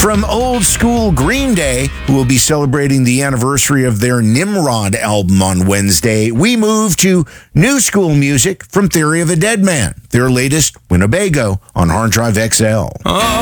From old school Green Day, who will be celebrating the anniversary of their Nimrod album on Wednesday, we move to new school music from Theory of a Dead Man, their latest Winnebago on Hard Drive XL. Oh.